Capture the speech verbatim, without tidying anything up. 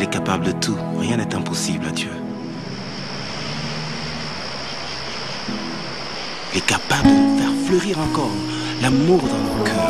Il est capable de tout. Rien n'est impossible à Dieu. Il est capable de faire fleurir encore l'amour dans nos cœurs.